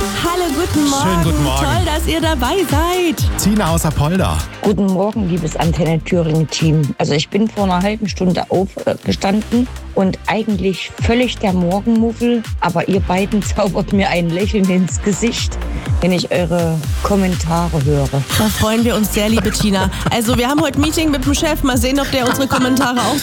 Hallo, guten Morgen. Schönen guten Morgen. Toll, dass ihr dabei seid. Tina aus Apolda. Guten Morgen, liebes Antenne Thüringen-Team. Also ich bin vor einer halben Stunde aufgestanden und eigentlich völlig der Morgenmuffel, aber ihr beiden zaubert mir ein Lächeln ins Gesicht, wenn ich eure Kommentare höre. Da freuen wir uns sehr, liebe Tina. Also wir haben heute Meeting mit dem Chef. Mal sehen, ob der unsere Kommentare auch